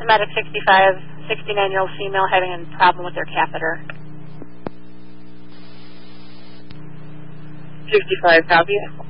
paramedic 65, 69-year-old female having a problem with their catheter. 65, copy.